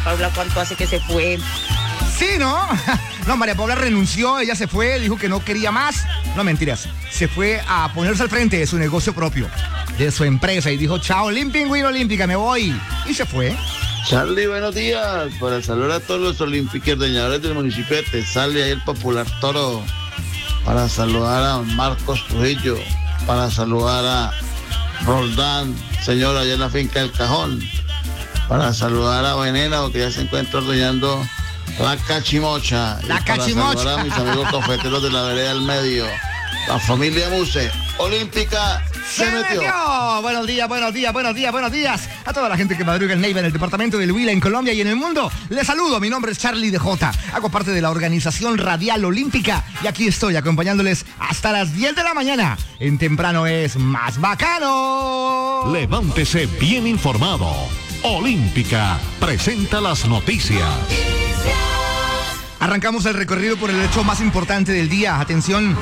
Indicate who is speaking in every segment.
Speaker 1: Paula, ¿cuánto hace que se fue?
Speaker 2: Sí, ¿no? No, María Paula renunció, ella se fue, dijo que no quería más. No, mentiras. Se fue a ponerse al frente de su negocio propio, de su empresa, y dijo, chao, Olimpingüino Olímpica, me voy. Y se fue.
Speaker 3: Charlie, buenos días. Para saludar a todos los olímpicos ordeñadores del municipio de Tesalia y el Popular Toro. Para saludar a Marcos Trujillo. Para saludar a Roldán, señor, allá en la finca del Cajón. Para saludar a Veneno, que ya se encuentra ordeñando la cachimocha.
Speaker 2: La cachimocha.
Speaker 3: Para saludar a mis amigos cafeteros de la vereda del medio. La familia Muse, olímpica, se metió.
Speaker 2: Buenos días, buenos días, buenos días, buenos días a toda la gente que madruga en Neiva, en el departamento del Huila, en Colombia y en el mundo. Les saludo, mi nombre es Charlie DJ. Hago parte de la organización radial olímpica y aquí estoy acompañándoles hasta las 10 de la mañana. En Temprano es más bacano.
Speaker 4: Levántese bien informado. Olímpica presenta las noticias.
Speaker 2: Arrancamos el recorrido por el hecho más importante del día. Atención.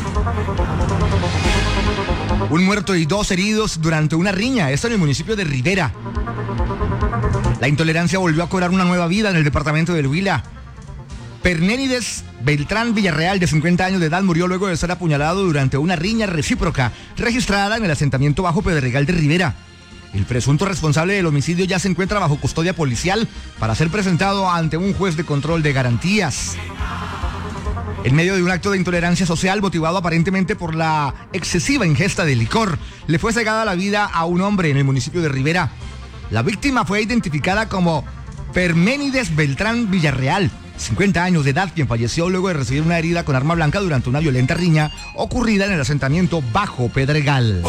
Speaker 2: Un muerto y 2 heridos durante una riña. Esto en el municipio de Rivera. La intolerancia volvió a cobrar una nueva vida en el departamento del Huila. Perménides Beltrán Villarreal, de 50 años de edad, murió luego de ser apuñalado durante una riña recíproca registrada en el asentamiento Bajo Pedregal de Rivera. El presunto responsable del homicidio ya se encuentra bajo custodia policial para ser presentado ante un juez de control de garantías. En medio de un acto de intolerancia social motivado aparentemente por la excesiva ingesta de licor, le fue cegada la vida a un hombre en el municipio de Rivera. La víctima fue identificada como Perménides Beltrán Villarreal, 50 años de edad, quien falleció luego de recibir una herida con arma blanca durante una violenta riña ocurrida en el asentamiento Bajo Pedregal.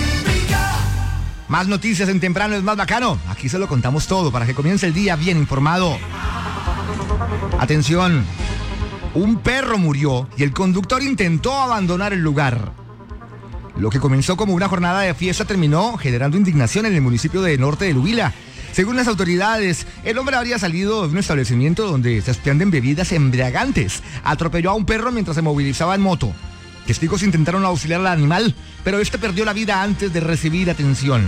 Speaker 2: Más noticias en Temprano es más bacano. Aquí se lo contamos todo para que comience el día bien informado. Atención. Un perro murió y el conductor intentó abandonar el lugar. Lo que comenzó como una jornada de fiesta terminó generando indignación en el municipio de Norte del Huila. Según las autoridades, el hombre habría salido de un establecimiento donde se expenden bebidas embriagantes. Atropelló a un perro mientras se movilizaba en moto. Testigos intentaron auxiliar al animal, pero este perdió la vida antes de recibir atención.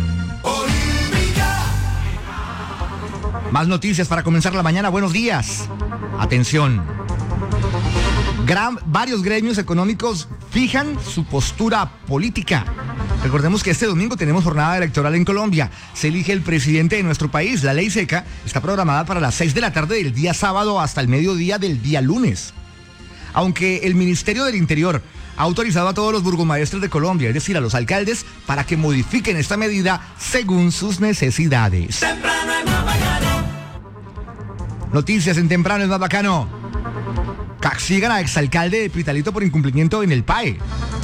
Speaker 2: Más noticias para comenzar la mañana. Buenos días. Atención. Varios gremios económicos fijan su postura política. Recordemos que este domingo tenemos jornada electoral en Colombia. Se elige el presidente de nuestro país. La ley seca está programada para las 6 de la tarde del día sábado hasta el mediodía del día lunes. Aunque el Ministerio del Interior ha autorizado a todos los burgomaestres de Colombia, es decir, a los alcaldes, para que modifiquen esta medida según sus necesidades. Temprano es más bacano. Noticias en Temprano es más bacano. Castigan a exalcalde de Pitalito por incumplimiento en el PAE.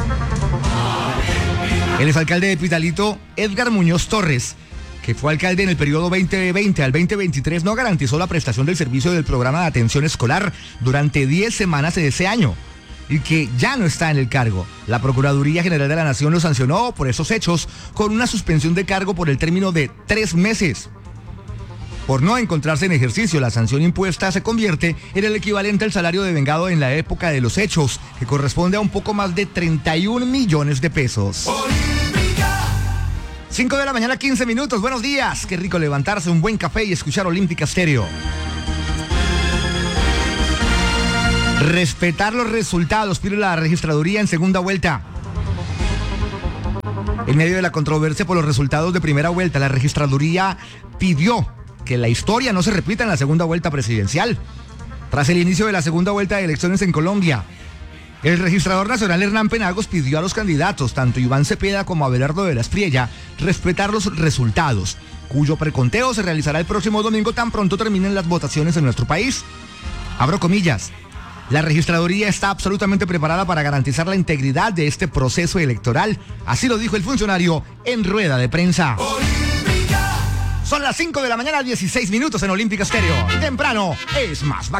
Speaker 2: El exalcalde de Pitalito, Edgar Muñoz Torres, que fue alcalde en el periodo 2020 al 2023, no garantizó la prestación del servicio del programa de atención escolar durante 10 semanas de ese año y que ya no está en el cargo. La Procuraduría General de la Nación lo sancionó por esos hechos con una suspensión de cargo por el término de 3 meses. Por no encontrarse en ejercicio, la sanción impuesta se convierte en el equivalente al salario devengado en la época de los hechos, que corresponde a un poco más de 31 millones de pesos. 5 de la mañana, 15 minutos. Buenos días. Qué rico levantarse, un buen café y escuchar Olímpica Estéreo. Respetar los resultados, pide la registraduría en segunda vuelta. En medio de la controversia por los resultados de primera vuelta, la registraduría pidió que la historia no se repita en la segunda vuelta presidencial. Tras el inicio de la segunda vuelta de elecciones en Colombia, el registrador nacional Hernán Penagos pidió a los candidatos, tanto Iván Cepeda como Abelardo de la Espriella, respetar los resultados, cuyo preconteo se realizará el próximo domingo tan pronto terminen las votaciones en nuestro país. Abro comillas. La registraduría está absolutamente preparada para garantizar la integridad de este proceso electoral. Así lo dijo el funcionario en rueda de prensa. Son las 5 de la mañana, 16 minutos en Olímpica Estéreo. Temprano es más bacano.